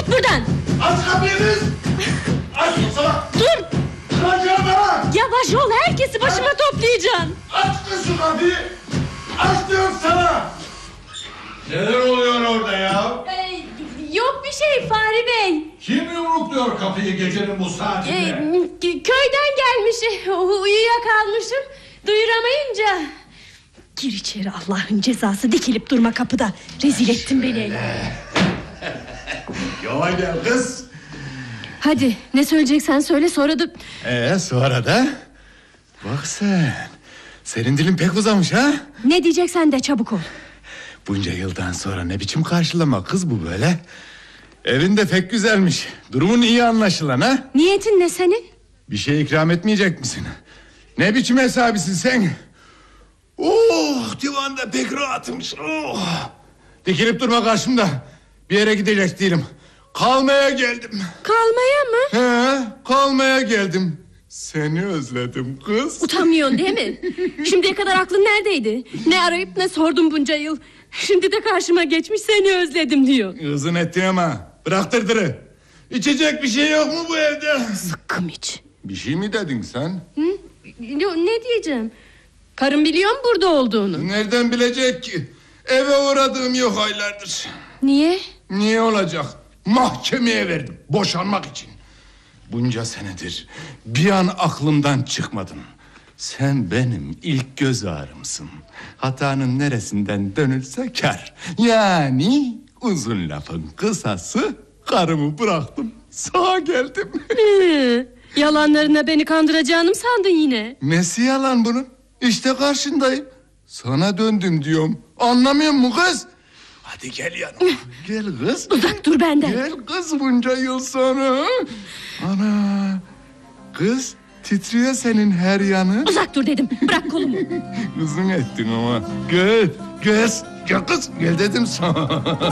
git buradan. Aç kapıyı kız. Aç sana. Dur. Kıracağım ha. Yavaş ol, herkesi başıma toplayacaksın. Aç kız şu kapıyı. Aç diyorum sana. Neler oluyor orada ya? Yok bir şey Fahri Bey. Kim yumrukluyor kapıyı gecenin bu saatinde? Köyden gelmiş. Uyuyakalmışım. Duyuramayınca. Gir içeri, Allah'ın cezası, dikilip durma kapıda. Rezil ettin beni. Yola gel kız. Hadi ne söyleyeceksen söyle, sonra da... Sonra da? Bak sen. Senin dilin pek uzamış ha? Ne diyeceksen de çabuk ol. Bunca yıldan sonra ne biçim karşılama kız bu böyle? Evin de pek güzelmiş. Durumun iyi anlaşılan ha? Niyetin ne senin? Bir şey ikram etmeyecek misin? Ne biçim hesabısın sen? Oh, divanda pek rahatmış. Oh. Dikilip durma karşımda. Bir yere gidecek değilim. Kalmaya geldim. Kalmaya mı? He, kalmaya geldim. Seni özledim kız. Utanmıyorsun değil mi? Şimdiye kadar aklın neredeydi? Ne arayıp ne sordum bunca yıl. Şimdi de karşıma geçmiş, seni özledim diyor. Uzun ettin ama bırak dırdırı. İçecek bir şey yok mu bu evde? Sıkkım iç. Bir şey mi dedin sen? Hı? Ne diyeceğim? Karın biliyor mu burada olduğunu? Nereden bilecek ki? Eve uğradığım yok aylardır. Niye? Niye olacak? Mahkemeye verdim boşanmak için. Bunca senedir bir an aklımdan çıkmadın. Sen benim ilk göz ağrımsın. Hatanın neresinden dönülse kar. Yani uzun lafın kısası, karımı bıraktım, sağa geldim. Yalanlarına beni kandıracağını mı sandın yine? Nesi yalan bunun? İşte karşındayım. Sana döndüm diyorum. Anlamıyor musun kız? Hadi gel yanıma. Gel kız. Uzak dur benden. Gel kız, bunca yıl sonra. Ana. Kız, titriyor senin her yanı. Uzak dur dedim. Bırak kolumu. Uzun ettin ama. Gel. Gel. Gel kız. Gel dedim sana.